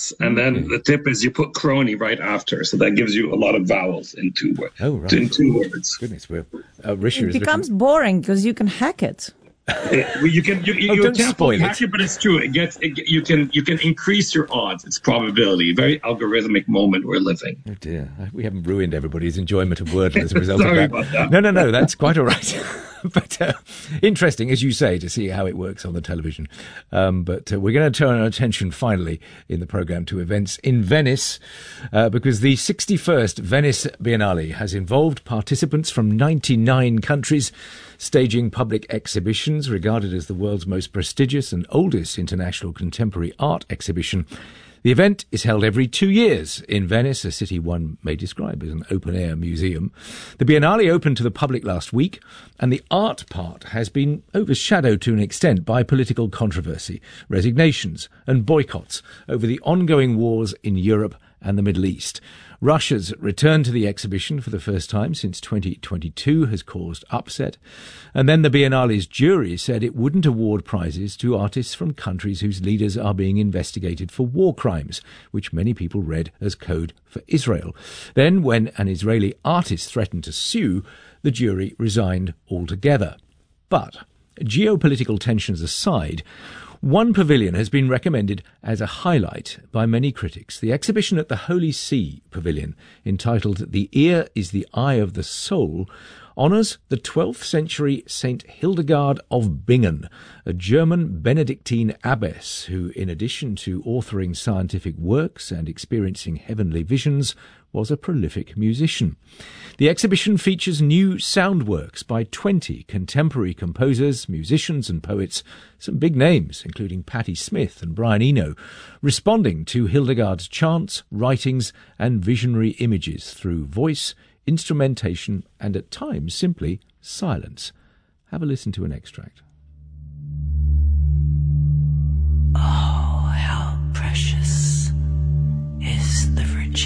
vowels. And then the tip is you put crony right after. So that gives you a lot of vowels in two words. Oh, right. In two words. Goodness, Risha it becomes boring because you can hack it. You can't spoil hack it, but it's true. You can increase your odds. It's probability. Very algorithmic moment we're living. Oh dear, we haven't ruined everybody's enjoyment of Wordle as a result Sorry of that. about that. No, that's quite all right. But interesting, as you say, to see how it works on the television. But we're going to turn our attention finally in the programme to events in Venice, because the 61st Venice Biennale has involved participants from 99 countries staging public exhibitions regarded as the world's most prestigious and oldest international contemporary art exhibition. The event is held every 2 years in Venice, a city one may describe as an open-air museum. The Biennale opened to the public last week, and the art part has been overshadowed to an extent by political controversy, resignations and boycotts over the ongoing wars in Europe and the Middle East. Russia's return to the exhibition for the first time since 2022 has caused upset. And then the Biennale's jury said it wouldn't award prizes to artists from countries whose leaders are being investigated for war crimes, which many people read as code for Israel. Then, when an Israeli artist threatened to sue, the jury resigned altogether. But, geopolitical tensions aside, one pavilion has been recommended as a highlight by many critics. The exhibition at the Holy See Pavilion, entitled The Ear is the Eye of the Soul, honours the 12th century Saint Hildegard of Bingen, a German Benedictine abbess who, in addition to authoring scientific works and experiencing heavenly visions, was a prolific musician. The exhibition features new sound works by 20 contemporary composers, musicians and poets, some big names, including Patti Smith and Brian Eno, responding to Hildegard's chants, writings and visionary images through voice, instrumentation and at times simply silence. Have a listen to an extract.